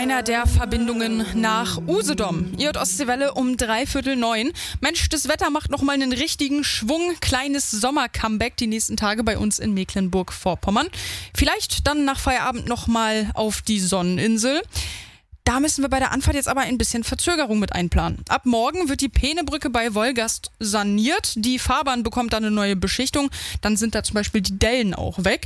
Einer der Verbindungen nach Usedom. Ostseewelle um 8:45. Mensch, das Wetter macht nochmal einen richtigen Schwung. Kleines Sommer-Comeback die nächsten Tage bei uns in Mecklenburg-Vorpommern. Vielleicht dann nach Feierabend nochmal auf die Sonneninsel. Da müssen wir bei der Anfahrt jetzt aber ein bisschen Verzögerung mit einplanen. Ab morgen wird die Peenebrücke bei Wolgast saniert. Die Fahrbahn bekommt dann eine neue Beschichtung. Dann sind da zum Beispiel die Dellen auch weg.